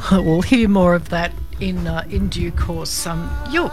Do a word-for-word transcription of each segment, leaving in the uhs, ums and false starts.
we'll hear more of that in uh, in due course. Um, you're,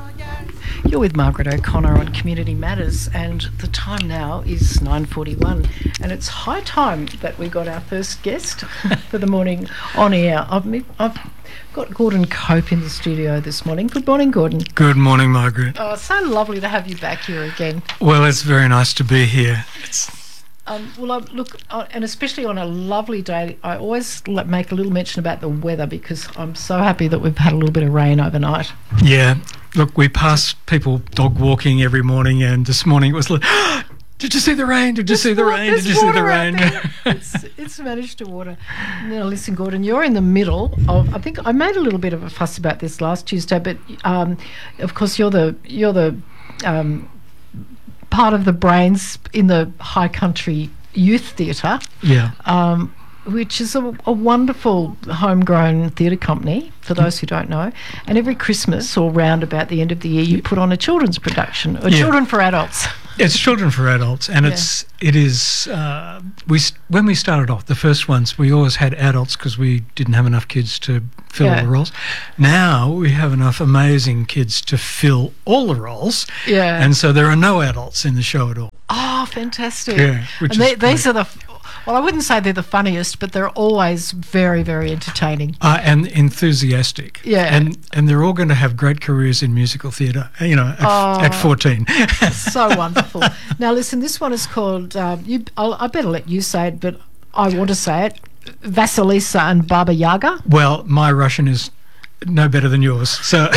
you're with Margaret O'Connor on Community Matters, and the time now is nine forty-one, and it's high time that we got our first guest for the morning on air. I've, I've got Gordon Cope in the studio this morning. Good morning, Gordon. Good morning, Margaret. Oh, it's so lovely to have you back here again. Well, it's very nice to be here. It's Um, well, I, look, uh, and especially on a lovely day, I always like, make a little mention about the weather because I'm so happy that we've had a little bit of rain overnight. Yeah. Look, we pass people dog walking every morning, and this morning it was like, did you see the rain? Did you There's see the wa- rain? there's Did you see the water out rain? there. it's, it's managed to water. Now, listen, Gordon, you're in the middle of. I think I made a little bit of a fuss about this last Tuesday, but um, of course you're the you're the um, part of the brains in the High Country Youth Theatre. Yeah. Um, which is a, a wonderful homegrown theatre company, for those who don't know. And every Christmas or round about the end of the year, you put on a children's production, or Yeah. children for adults. It's children for adults, and Yeah. it's it is uh, we st- when we started off the first ones, we always had adults because we didn't have enough kids to fill Yeah. all the roles. Now we have enough amazing kids to fill all the roles, Yeah. and so there are no adults in the show at all. Oh, fantastic. Yeah, which and is they, these great. are the, f- well, I wouldn't say they're the funniest, but they're always very, very entertaining. Uh, and enthusiastic. Yeah. And and they're all going to have great careers in musical theatre, you know, at, Oh. at fourteen. So wonderful. Now, listen, this one is called, um, you, I'll, I better let you say it, but I want to say it, Vasilisa and Baba Yaga. Well, my Russian is no better than yours. So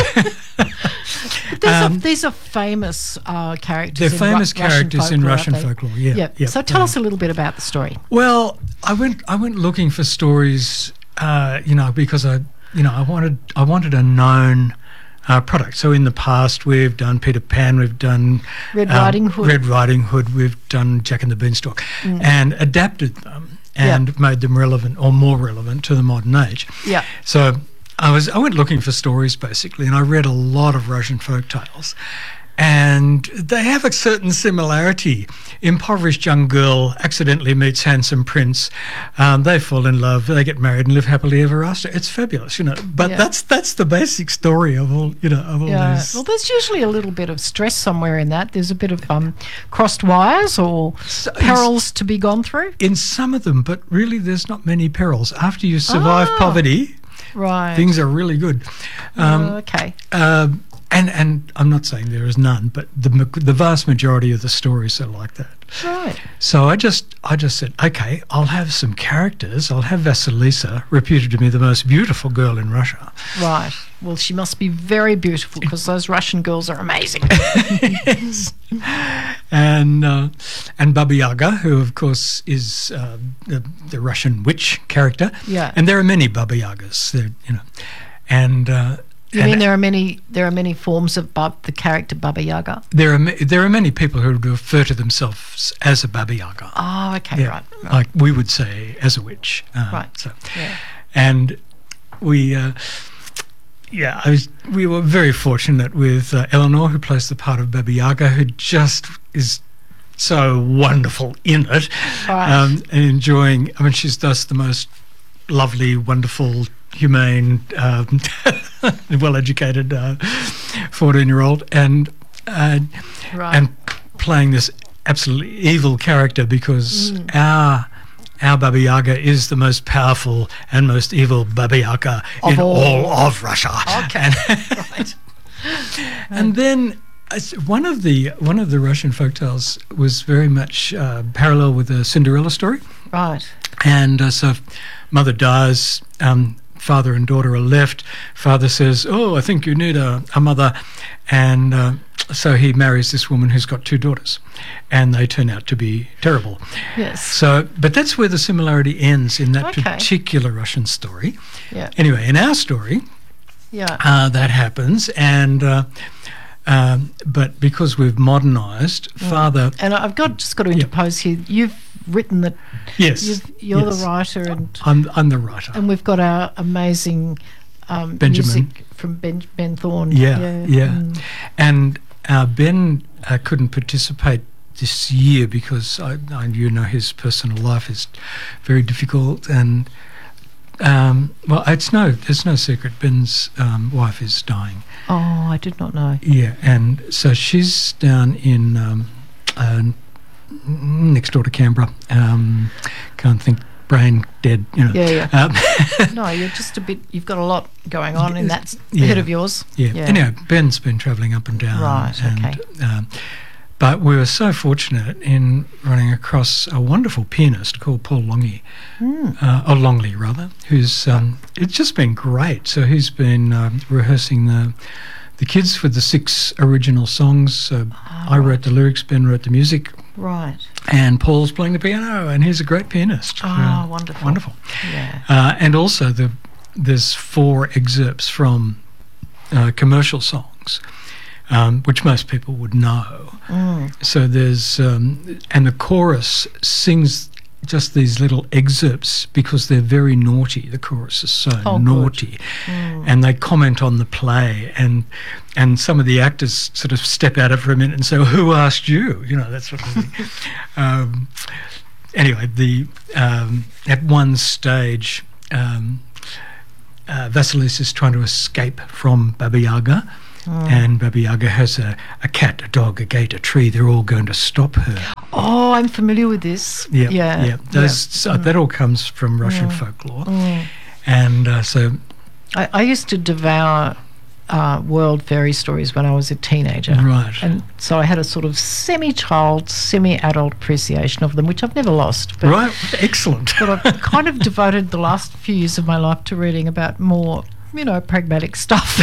These, Um, are, these are famous uh, characters. they're in famous Ru- Russian characters in folklore, Russian aren't they? folklore. Yeah. Yeah. yeah So tell yeah. us a little bit about the story. Well, I went I went looking for stories, uh, you know, because I you know I wanted I wanted a known uh, product. So in the past, we've done Peter Pan, we've done Red um, Riding Hood. Red Riding Hood, we've done Jack and the Beanstalk, and adapted them and made them relevant or more relevant to the modern age. Yeah. So I was I went looking for stories basically, and I read a lot of Russian folk tales, and they have a certain similarity. Impoverished young girl accidentally meets handsome prince. Um, they fall in love. They get married and live happily ever after. It's fabulous, you know. But Yeah. that's that's the basic story of all you know of all Yeah. these. Well, there's usually a little bit of stress somewhere in that. There's a bit of um, crossed wires or So- perils to be gone through. in some of them, but really, there's not many perils. After you survive Ah. poverty, Right. things are really good. Um, Oh, okay. Um, and and I'm not saying there is none, but the ma- the vast majority of the stories are like that. Right. So I just I just said, okay, I'll have some characters. I'll have Vasilisa, reputed to be the most beautiful girl in Russia. Right. Well, she must be very beautiful because those Russian girls are amazing. Yes. And uh, and Baba Yaga, who of course is uh, the, the Russian witch character. Yeah. And there are many Baba Yagas, there, you know, and. Uh, You and mean there are many there are many forms of Bab, the character Baba Yaga? there are ma- there are many people who refer to themselves as a Baba Yaga. Oh, okay, Yeah, right. right. like we would say as a witch. Uh, Right. So, Yeah. and we, uh, yeah, I was. We were very fortunate with uh, Eleanor, who plays the part of Baba Yaga, who just is so wonderful in it, Right. um, and enjoying. I mean, she's just the most lovely, wonderful, humane, um, well-educated uh, fourteen-year-old, and uh, Right. and playing this absolutely evil character because Mm. our our Baba Yaga is the most powerful and most evil Baba Yaga Of in all. all of Russia. Okay. And, Right. and then uh, s- one of the one of the Russian folktales was very much uh, parallel with the Cinderella story. Right. And uh, so mother dies, um, father and daughter are left. Father says, oh, I think you need a, a mother. And uh, so he marries this woman who's got two daughters. And they turn out to be terrible. Yes. So, but that's where the similarity ends in that Okay. particular Russian story. Yeah. Anyway, in our story, Yeah. uh, that happens. And... Uh, um, but because we've modernised, father... And I've got just got to interpose here. You've written that. Yes. You've, you're yes. the writer, and I'm, I'm the writer. and we've got our amazing um, Benjamin. music from Ben, Ben Thorne. Yeah, yeah. Mm. And uh, Ben uh, couldn't participate this year because I, I, you know, his personal life is very difficult. And um, well, I, it's no, there's no secret. Ben's um, wife is dying. Oh, I did not know. Yeah, and so she's down in um, uh, next door to Canberra. Um, can't think. Brain dead. You know. Yeah, yeah. Um, no, you're just a bit. You've got a lot going on in that yeah. head of yours. Yeah. yeah. Anyway, Ben's been travelling up and down. Right. And, okay. Um, but we were so fortunate in running across a wonderful pianist called Paul Longy, Mm. uh, or Longley rather, who's um, it's just been great. So he's been um, rehearsing the the kids for the six original songs. So Oh, I right. wrote the lyrics, Ben wrote the music, Right. and Paul's playing the piano, and he's a great pianist. Oh, Uh, wonderful. Wonderful. Yeah. Uh, and also the there's four excerpts from uh, commercial songs, um, which most people would know. Mm. So there's um, and the chorus sings just these little excerpts because they're very naughty. The chorus is so Oh, good. naughty, Mm. and they comment on the play, and and some of the actors sort of step out for a minute and say, well, "Who asked you?" You know, that sort of thing. um, anyway, the um, at one stage, um, uh, Vasilisa is trying to escape from Baba Yaga. Mm. And Baba Yaga has a, a cat, a dog, a gate, a tree. They're all going to stop her. Oh, I'm familiar with this. Yeah, Yeah. yeah. Those, So that all comes from Russian folklore. Mm. And uh, so, I, I used to devour uh, world fairy stories when I was a teenager. right. And so I had a sort of semi-child, semi-adult appreciation of them, which I've never lost. But, right, excellent. but I've kind of devoted the last few years of my life to reading about more, you know, pragmatic stuff,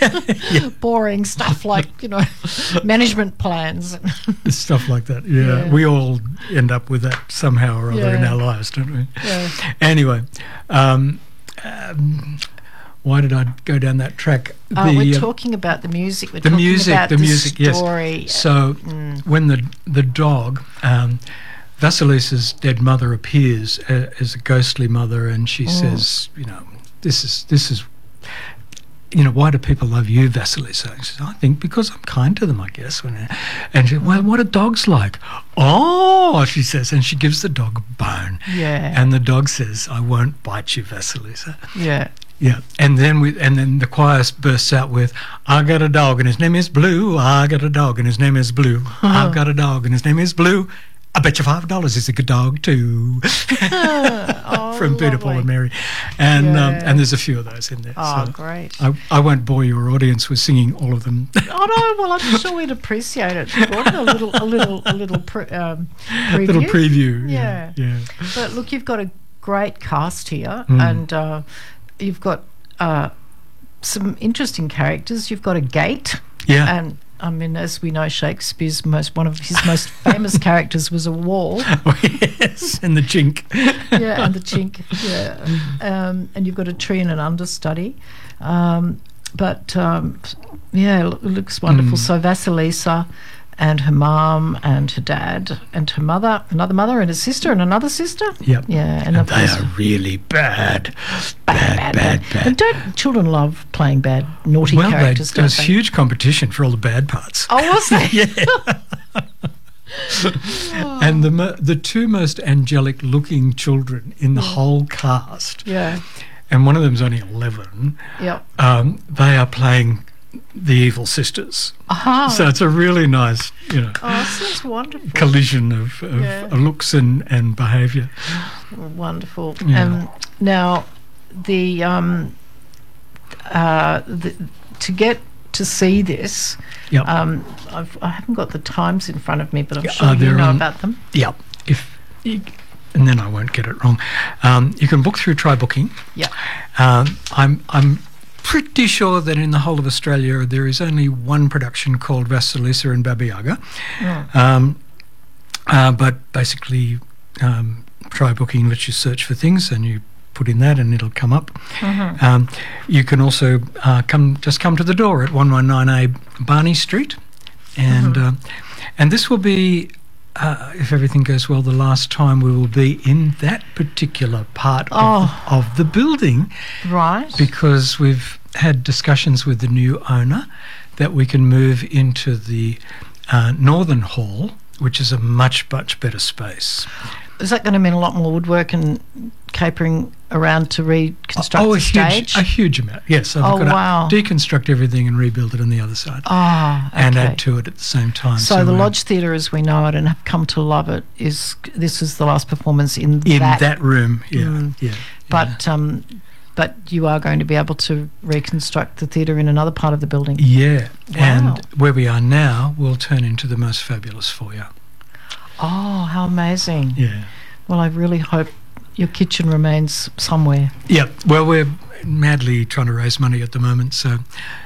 boring stuff like, you know, management plans. Stuff like that, yeah. Yeah. We all end up with that somehow or other in Yeah. our lives, don't we? Yeah. Anyway, um, um, why did I go down that track? Uh, we're uh, talking about the music. We're the talking music, about the music, yes. story. So Mm. when the the dog, um, Vasilisa's dead mother appears uh, as a ghostly mother, and she Mm. says, you know, this is this is, you know, why do people love you, Vasilisa? And she says, I think because I'm kind to them, I guess. When I, and she, well, what are dogs like? Oh, she says, and she gives the dog a bone, Yeah. and the dog says, I won't bite you, Vasilisa. yeah. Yeah, and then we, and then the choir bursts out with, "I got a dog and his name is Blue. I got a dog and his name is Blue. I've got a dog and his name is Blue. I bet you five dollars he's a good dog too." Oh, From Peter, Paul, lovely. and Mary, and um, Yeah. and there's a few of those in there. Oh, so great. I, I won't bore your audience with singing all of them. Oh no! Well, I'm sure we'd appreciate it. Gordon. A little, a little, a little pre- um, preview. Little preview. Yeah. yeah, yeah. But look, you've got a great cast here, Mm. and uh, you've got uh, some interesting characters. You've got a gate, Yeah. and I mean, as we know, Shakespeare's most one of his most famous characters was a wall. Oh, yes, and the chink. Yeah, and the chink. Yeah, um, and you've got a tree and an understudy. Um, but um, yeah, it looks wonderful. Mm. So Vasilisa and her mum and her dad and her mother, another mother and a sister and another sister. Yep. Yeah, And of they course- are really bad. bad, bad, bad. And don't children love playing bad, naughty Well, they, characters? there was don't they? huge competition for all the bad parts. Oh, was there? Yeah. And the mo- the two most angelic looking children in the whole cast, Yeah. and one of them's only eleven, Yep. um, they are playing the evil sisters. Aha. So it's a really nice, you know, Oh, sounds wonderful. collision of, of Yeah. looks and, and behaviour. Wonderful. Yeah. Um, now, the, um, uh, the to get to see this, Yep. um, I've, I haven't got the times in front of me, but I'm Yeah, sure uh, you they're know on- about them. Yep. If you, and then I won't get it wrong. Um, you can book through Try Booking. Yeah. Um, I'm I'm pretty sure that in the whole of Australia there is only one production called Vasilisa and Baba Yaga. Mm. Um, uh, but basically, um, Try Booking lets you search for things and you put in that and it'll come up. Mhm. Um, you can also uh, come just come to the door at one one nine A Barney Street, and Mhm. uh, and this will be. Uh, if everything goes well, the last time we will be in that particular part Oh. of, of the building, Right. because we've had discussions with the new owner that we can move into the uh, Northern Hall, which is a much, much better space. is that going to mean a lot more woodwork and capering around to reconstruct oh, the a stage? Huge, a huge amount, yes. So Oh, I've got wow. to deconstruct everything and rebuild it on the other side. Ah, okay. And add to it at the same time. So, the uh, Lodge Theatre, as we know it and have come to love it, is this is the last performance in, in that. that, room, yeah, Mm. yeah. But um, but you are going to be able to reconstruct the theatre in another part of the building. Yeah, Wow. and where we are now will turn into the most fabulous foyer. Oh, how amazing! Yeah. Well, I really hope your kitchen remains somewhere. Yeah, well, we're madly trying to raise money at the moment, so,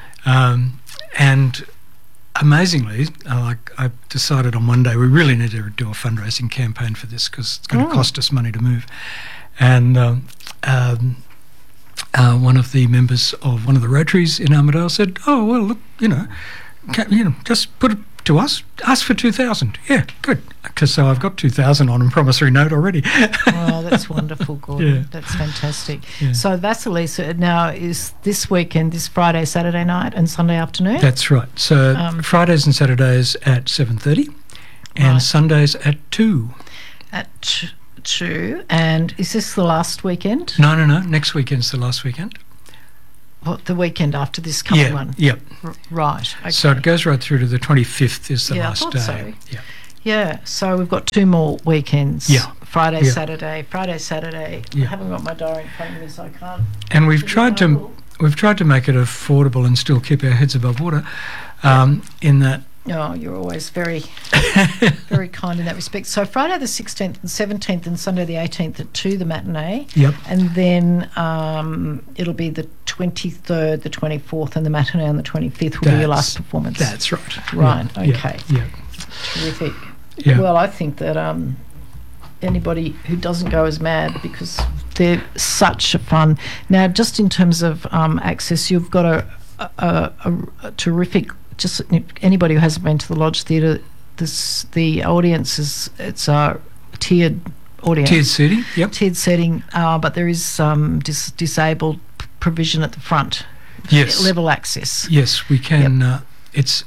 um, and amazingly, uh, like I decided on one day we really need to do a fundraising campaign for this because it's going to Mm. cost us money to move, and um, um, uh, one of the members of one of the Rotaries in Armidale said, "Oh well, look, you know, can, you know, just put it to us, ask for two thousand. Yeah, good, because so I've got two thousand on a promissory note already." Oh, that's wonderful, Gordon. Yeah. That's fantastic. Yeah. So Vasilisa now is this weekend, this Friday, Saturday night, and Sunday afternoon. That's right. So Um, Fridays and Saturdays at seven thirty, and Right. Sundays at two. At t- two. And is this the last weekend? No, no, no. Next weekend's the last weekend. What, the weekend after this coming yeah, one? yeah. R- right. Okay. So it goes right through to the twenty-fifth is the Yeah, I last thought day. so. Yeah. Yeah, so we've got two more weekends. Yeah. Friday, Yeah. Saturday, Friday, Saturday. I Yeah. haven't got my diary in front of me, so I can't. And we've Give you tried my to rule. we've tried to make it affordable and still keep our heads above water. Um, in that, Oh, you're always very, very kind in that respect. So Friday the sixteenth and seventeenth and Sunday the eighteenth at two, the matinee. yep, And then um, it'll be the twenty-third, the twenty-fourth, and the matinee on the twenty-fifth will be your last That's- performance. that's right. Right, Yeah, yeah, okay. Yeah. Terrific. Yeah. Well, I think that um, anybody who doesn't go is mad because they're such a fun. Now, just in terms of um, access, you've got a, a, a, a terrific. Just anybody who hasn't been to the Lodge Theatre, this the audience is it's a tiered audience. Tiered seating. Yep. Tiered setting, uh, but there is um, dis- disabled p- provision at the front. Yes. Level access. Yes, we can. Uh, it's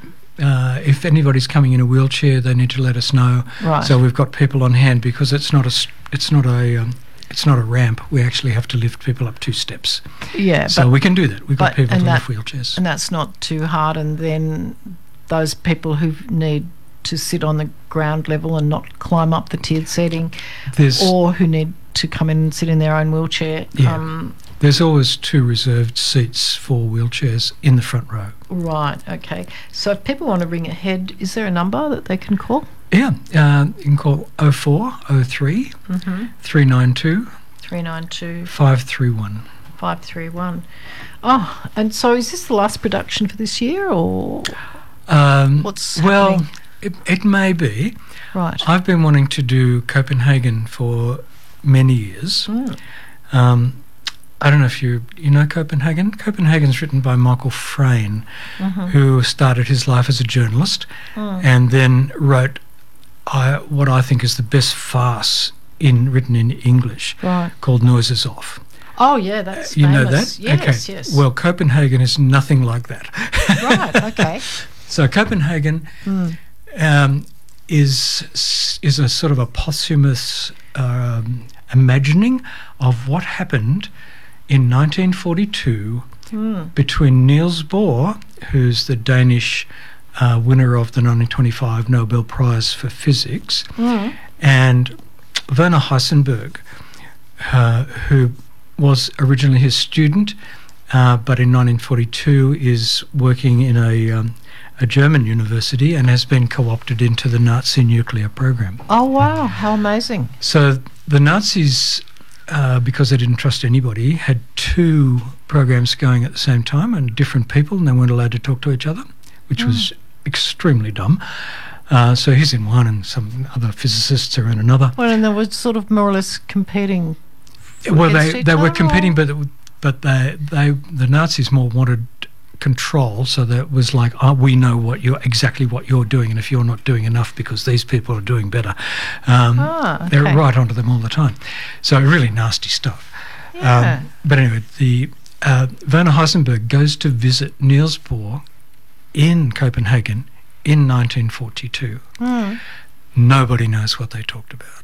uh, if anybody's coming in a wheelchair, they need to let us know. Right. So we've got people on hand because it's not a s- it's not a um, it's not a ramp. We actually have to lift people up two steps. Yeah. So but, we can do that. We've got but- people and to that- lift wheelchairs. and that's not too hard. And then those people who need to sit on the ground level and not climb up the tiered seating, There's or who need to come in and sit in their own wheelchair. Yeah. Um, there's always two reserved seats for wheelchairs in the front row. right. Okay. So if people want to ring ahead, is there a number that they can call? Yeah, uh, you can call oh four oh three, Mm-hmm. three nine two, Three nine two five three one. five three one. Oh, and so is this the last production for this year, or Um, what's well, happening? it, it may be. Right. I've been wanting to do Copenhagen for many years. Mm. Um, I don't know if you you know Copenhagen. Copenhagen's written by Michael Frayn, Mhm. who started his life as a journalist Mm. and then wrote I, what I think is the best farce in written in English Right. called Noises Off. Oh, yeah, that's You know famous. that? Yes, okay. yes. Well, Copenhagen is nothing like that. Right, okay. So Copenhagen Mm. um, is is a sort of a posthumous um, imagining of what happened in nineteen forty-two Mm. between Niels Bohr, who's the Danish uh, winner of the nineteen twenty-five Nobel Prize for Physics, Mm. and Werner Heisenberg, uh, who was originally his student, uh, but in nineteen forty-two is working in a um, a German university and has been co-opted into the Nazi nuclear program. Oh, wow, how amazing. So the Nazis, uh, because they didn't trust anybody, had two programs going at the same time and different people, and they weren't allowed to talk to each other, which was extremely dumb. Uh, so he's in one and some other physicists are in another. Well, and they were sort of more or less competing. Well, against they, each they were other, competing, or- but but they they the Nazis more wanted control, so that it was like, oh, we know what you're exactly what you're doing, and if you're not doing enough because these people are doing better, um, Ah, okay. they're right onto them all the time. So really nasty stuff. Yeah. Um, but anyway, the uh, Werner Heisenberg goes to visit Niels Bohr in Copenhagen in nineteen forty-two. Mm. Nobody knows what they talked about.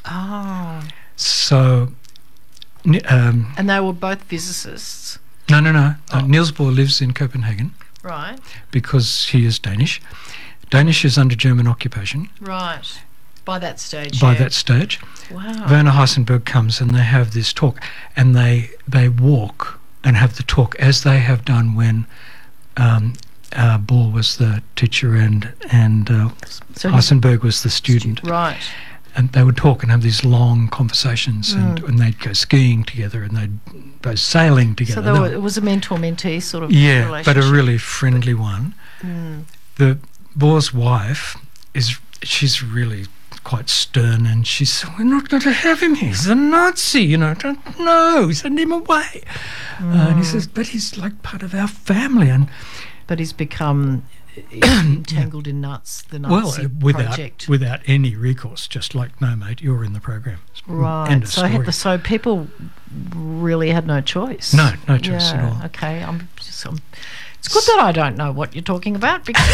Oh. So, Ni- um, And they were both physicists. no, no, no. Oh. Uh, Niels Bohr lives in Copenhagen Right. because he is Danish. Danish is under German occupation Right. By that stage. by yeah. that stage. Wow. Werner Heisenberg comes and they have this talk, and they they walk and have the talk as they have done when um, uh, Bohr was the teacher and and uh, So he- Heisenberg was the student. Right. And they would talk and have these long conversations, and, Mm. and they'd go skiing together and they'd go sailing together. So there They were, were- it was a mentor-mentee sort of yeah, relationship. but a really friendly one. Mm. The Bohr's wife is she's really quite stern, and she said, "We're not going to have him. He's a Nazi, you know. Don't know. Send him away." Uh, and he says, "But he's like part of our family." And But he's become entangled in nuts, the Nazi well, uh, without project. without any recourse, just like, "No, mate, you're in the program." Right. End of so, story. had, so people really had no choice. No, no choice yeah, at all. Okay. I'm just, I'm, it's good that I don't know what you're talking about because.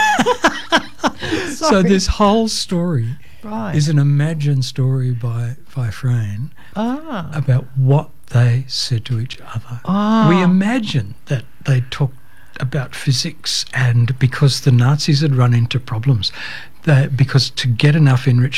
So Sorry. this whole story right. is an imagined story by by Frayne ah. about what they said to each other. Ah. We imagine that they talked about physics, and because the Nazis had run into problems, that because to get enough enriched